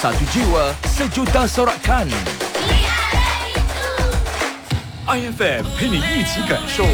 satu jiwa sejuta sorakan。IFM 陪你一起感受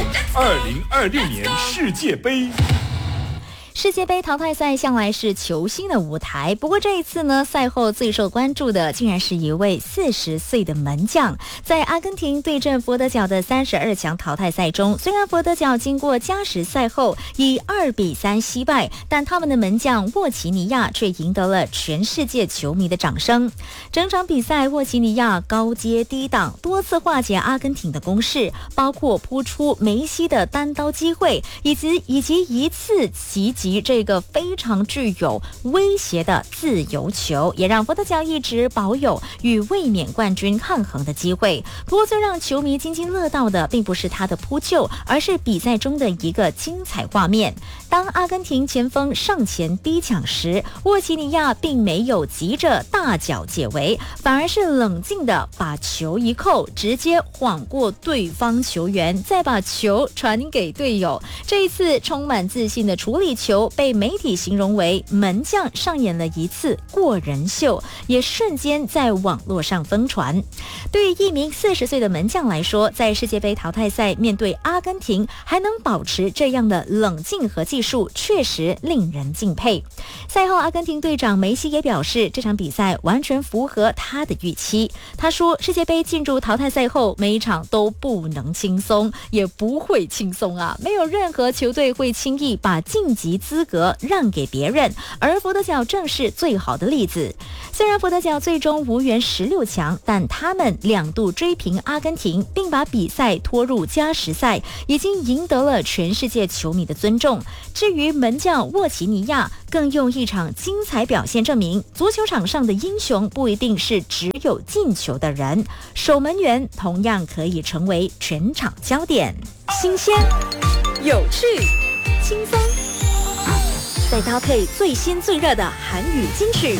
2026年世界杯。 世界杯淘汰赛向来是球星的舞台，不过这一次呢，赛后最受关注的竟然是一位40岁的门将。在阿根廷对阵佛得角的32强淘汰赛中，虽然佛得角经过加时赛后以2-3惜败，但他们的门将沃奇尼亚却赢得了全世界球迷的掌声。整场比赛，沃奇尼亚高接低挡，多次化解阿根廷的攻势，包括扑出梅西的单刀机会，以及一次袭击这个非常具有威胁的自由球，也让佛得角一直保有与卫冕冠军抗衡的机会。不过最让球迷津津乐道的并不是他的扑救，而是比赛中的一个精彩画面。当阿根廷前锋上前逼抢时，沃奇尼亚并没有急着大脚解围，反而是冷静的把球一扣，直接晃过对方球员，再把球传给队友。这一次充满自信的处理球被媒体形容为门将上演了一次过人秀，也瞬间在网络上疯传。对于一名40岁的门将来说，在世界杯淘汰赛面对阿根廷还能保持这样的冷静和技术，确实令人敬佩。赛后，阿根廷队长梅西也表示，这场比赛完全符合他的预期。他说，世界杯进入淘汰赛后，每一场都不能轻松，也不会轻松啊！没有任何球队会轻易把晋级资格让给别人，而佛得角正是最好的例子。虽然佛得角最终无缘16强，但他们2度追平阿根廷，并把比赛拖入加时赛，已经赢得了全世界球迷的尊重。至于门将沃奇尼亚，更用一场精彩表现证明，足球场上的英雄不一定是只有进球的人，守门员同样可以成为全场焦点。新鲜、有趣、轻松，再搭配最新最热的韩语金曲，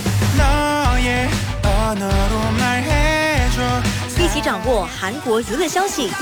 一起掌握韩国娱乐消息，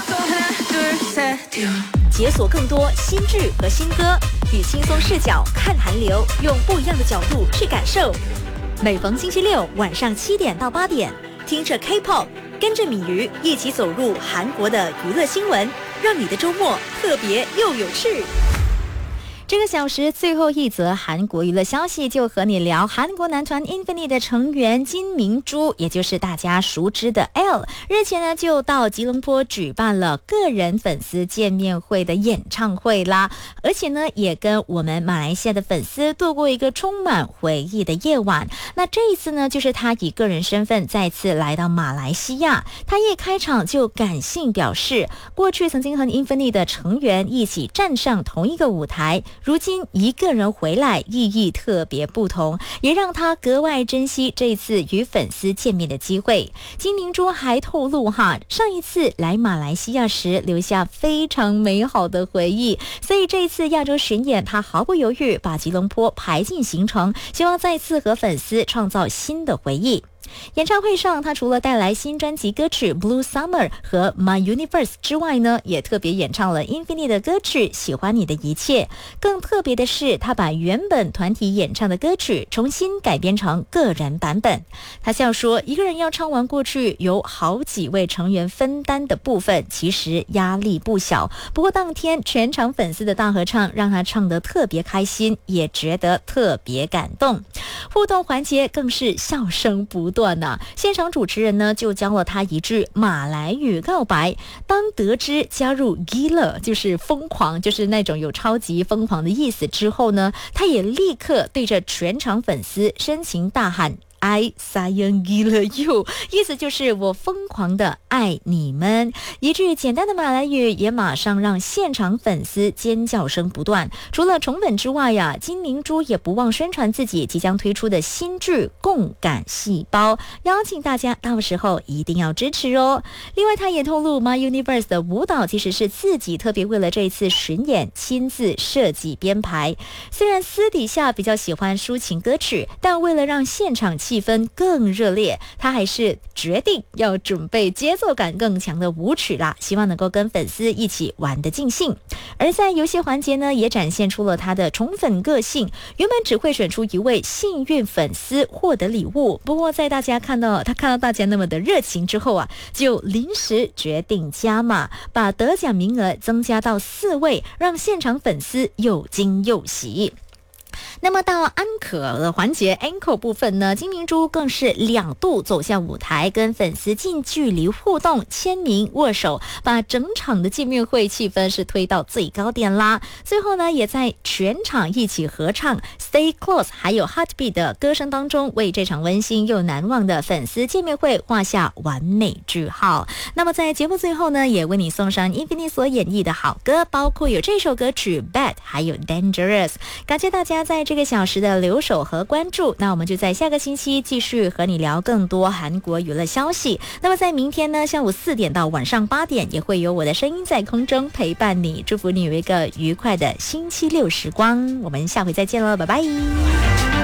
解锁更多新剧和新歌，以轻松视角看韩流，用不一样的角度去感受。每逢星期六晚上7点到8点，听着 K-pop， 跟着米鱼一起走入韩国的娱乐新闻，让你的周末特别又有趣。这个小时最后一则韩国娱乐消息，就和你聊韩国男团 Infinite 的成员金明洙，也就是大家熟知的 L， 日前呢就到吉隆坡举办了个人粉丝见面会的演唱会啦，而且呢也跟我们马来西亚的粉丝度过一个充满回忆的夜晚。那这一次呢，就是他以个人身份再次来到马来西亚，他一开场就感性表示，过去曾经和 Infinite 的成员一起站上同一个舞台，如今一个人回来，意义特别不同，也让他格外珍惜这次与粉丝见面的机会。金明洙还透露上一次来马来西亚时留下非常美好的回忆，所以这一次亚洲巡演，他毫不犹豫把吉隆坡排进行程，希望再次和粉丝创造新的回忆。演唱会上，他除了带来新专辑歌曲 Blue Summer 和 My Universe 之外呢，也特别演唱了 Infinite 的歌曲喜欢你的一切。更特别的是，他把原本团体演唱的歌曲重新改编成个人版本。他笑说，一个人要唱完过去由好几位成员分担的部分，其实压力不小。不过当天全场粉丝的大合唱让他唱得特别开心，也觉得特别感动。互动环节更是笑声不断现场主持人呢就教了他一句马来语告白，当得知加入 Gila 就是疯狂，就是那种有超级疯狂的意思之后呢，他也立刻对着全场粉丝深情大喊I sayang gila you， 意思就是我疯狂的爱你们。一句简单的马来语也马上让现场粉丝尖叫声不断。除了宠粉之外金明洙也不忘宣传自己即将推出的新剧《共感细胞》，邀请大家到时候一定要支持哦。另外他也透露 My Universe 的舞蹈其实是自己特别为了这一次巡演亲自设计编排。虽然私底下比较喜欢抒情歌曲，但为了让现场气氛更热烈，他还是决定要准备节奏感更强的舞曲啦，希望能够跟粉丝一起玩得尽兴。而在游戏环节呢，也展现出了他的宠粉个性，原本只会选出一位幸运粉丝获得礼物，不过在他看到大家那么的热情之后啊，就临时决定加码，把得奖名额增加到4位，让现场粉丝又惊又喜。那么到安可的环节 Encore 部分呢，金明珠更是2度走向舞台，跟粉丝近距离互动、签名、握手，把整场的见面会气氛是推到最高点啦。最后呢，也在全场一起合唱 Stay Close 还有 Heartbeat 的歌声当中，为这场温馨又难忘的粉丝见面会画下完美句号。那么在节目最后呢，也为你送上 Infinite 所演绎的好歌，包括有这首歌曲 Bad 还有 Dangerous。 感谢大家在这个小时的留守和关注，那我们就在下个星期继续和你聊更多韩国娱乐消息。那么在明天呢，下午4点到晚上8点，也会有我的声音在空中陪伴你，祝福你有一个愉快的星期六时光。我们下回再见了，拜拜。